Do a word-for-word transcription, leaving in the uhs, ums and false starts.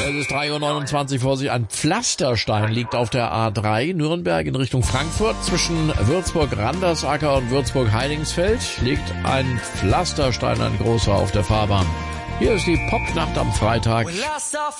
Es ist drei Uhr neunundzwanzig vor sich. Ein Pflasterstein liegt auf der A drei Nürnberg in Richtung Frankfurt. Zwischen Würzburg-Randersacker und Würzburg-Heidingsfeld liegt ein Pflasterstein, ein großer, auf der Fahrbahn. Hier ist die Popnacht am Freitag.